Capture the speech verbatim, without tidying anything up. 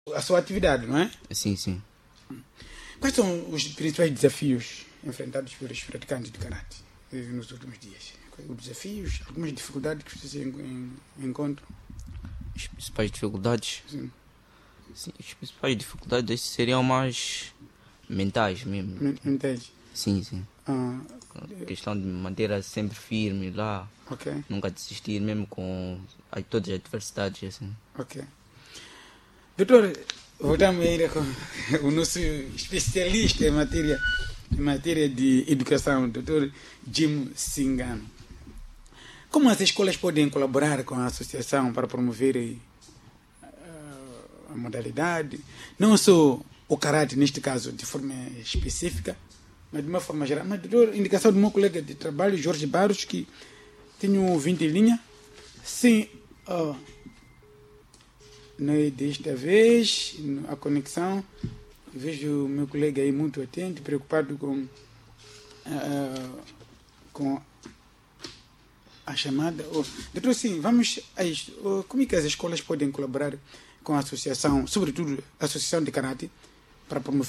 a sua atividade, não é? Sim, sim. Quais são os principais desafios enfrentados pelos praticantes de karate nos últimos dias? Os desafios, algumas dificuldades que vocês en- encontram? As principais dificuldades? Sim. Sim, as principais dificuldades seriam mais mentais mesmo. Men- Entende? Sim, sim. Ah, A questão de manter sempre firme lá, ok, nunca desistir mesmo com a- todas as adversidades, assim. ok. Doutor, voltamos ainda com o nosso especialista em matéria, em matéria de educação, doutor Jim Singano. Como as escolas podem colaborar com a associação para promover eh, a modalidade, não só o karate, neste caso, de forma específica, mas de uma forma geral? Mas, doutor, indicação do meu colega de trabalho, Jorge Barros, que tem um ouvinte em linha. Sim, ó, não é desta vez, a conexão. Vejo o meu colega aí muito atento, preocupado com, ah, com a chamada. Oh, doutor, sim, vamos a isto. Oh, como é que as escolas podem colaborar com a associação, sobretudo a associação de karate, para promover